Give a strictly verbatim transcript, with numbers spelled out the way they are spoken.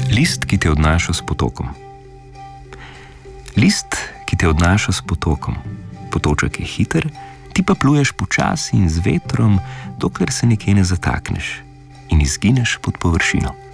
List, ki te odnaša s potokom. List, ki te odnaša s potokom. Potoček je hiter, ti pa pluješ počasi in z vetrom, dokler se nekje ne zatakneš in izgineš pod površino.